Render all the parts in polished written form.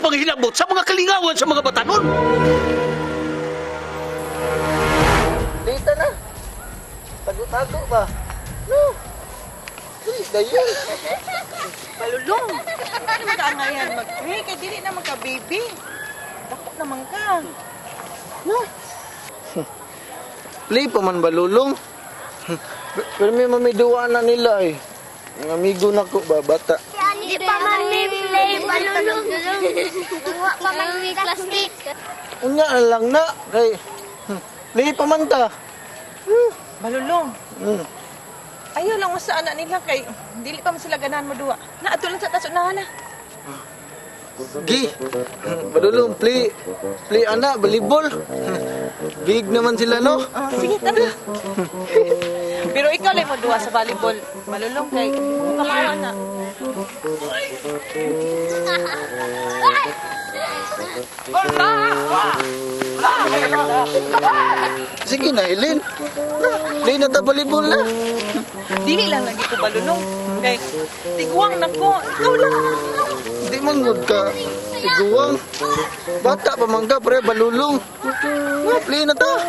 mga hilabot sa mga kalingawan sa mga batanon. Dito na. Tago-tago ba? No. Dayon. Balulong. Ano ka nga yan mag-pray? Kaya dili na magka-baby. Dako naman ka. No. Play pa man balulong. Pero may mamiduwa na nila eh. Ang amigo na ko ba, bata. Di pa man may play, balulong. Tuwa pa man may plastic. Unya na lang na. Kay, play pa man ta. Balulong. Hmm. Ayaw lang mo sa anak nila kay dili pa man sila ganahan mo duwa. Naato lang sa taso na. Gi. Balulong, play anak, volleyball. Big naman sila, no? Sige, tara. Pero ikaw lang mo duwa sa volleyball. Balulong kay kamawa na. Sige na, Helen. Play na ta volleyball na. Dili lang lagi ko balulong. Kay tiguang na ko. Ikaw lang. Di mangod ka. Tiguang. Bata pa man ka, pre, balulong. Play na ta.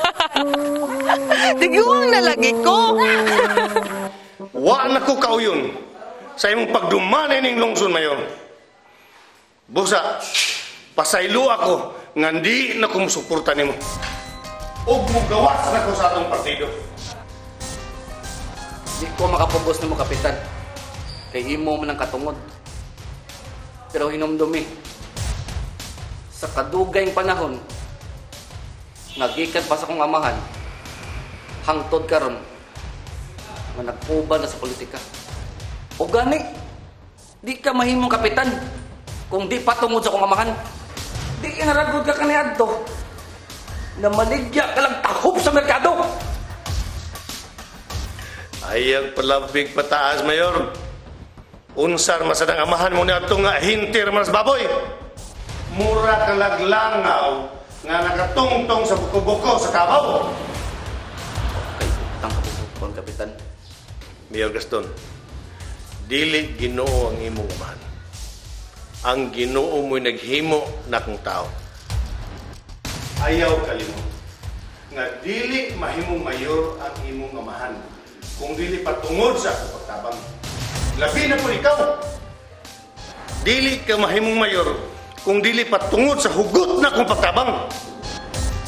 Tiguang na lagi ko. Wa na ko kauyon sa imong pagdumanay ning lungsod mayon. Busa, pasaylo ako nga di na kumusuporta nimo. Og mugawas na ko sa atong partido. Di ko makapugos na mo, Kapitan. Kay imo man ang katungod. Pero hinumdumi, sa kadugayng panahon, nagikan pa sa kong amahan, hangtod karon nga nag-uban na sa politika. O gani, di ka mahimong kapitan kung di patungod sa kong amahan. Di haragod ka kaniadto na maligya ka lang tahop sa merkado. Ayang palabig pataas, Mayor. Unsar masadang amahan mo ni ato nga hintir mas baboy. Mura ka laglangaw nga nakatungtong sa buko-buko sa kabaw. Okay, tangkapupon, Kapitan. Mayor Gaston, dili Ginoo ang imong amahan. Ang Ginoo mo'y naghimo na kong tao. Ayaw kalimot nga dili mahimong mayor ang imong amahan kung dili patungod sa akong pagtabang. Labi na po ikaw. Dili ka mahimong mayor kung dili patungod sa hugot na akong pagtabang.